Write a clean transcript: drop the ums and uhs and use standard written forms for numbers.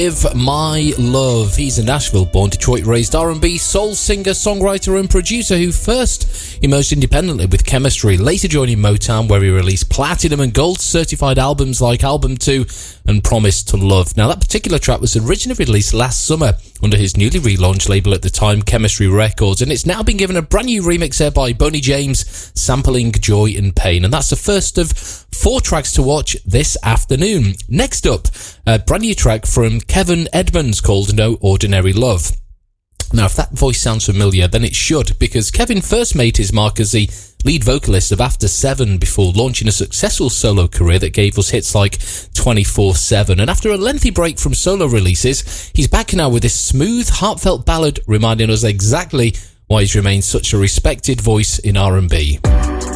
My Love. He's a Nashville-born, Detroit-raised R&B soul singer, songwriter and producer who first emerged independently with Chemistry, later joining Motown where he released platinum and gold certified albums like Album 2 and Promise to Love. Now that particular track was originally released last summer under his newly relaunched label at the time, Chemistry Records, and it's now been given a brand new remix there by Boney James, sampling Joy and Pain, and that's the first of 4 tracks to watch this afternoon. Next up, a brand new track from Kevin Edmonds called No Ordinary Love. Now, if that voice sounds familiar, then it should, because Kevin first made his mark as the lead vocalist of After 7 before launching a successful solo career that gave us hits like 24/7. And after a lengthy break from solo releases, he's back now with this smooth, heartfelt ballad reminding us exactly why he's remained such a respected voice in R&B.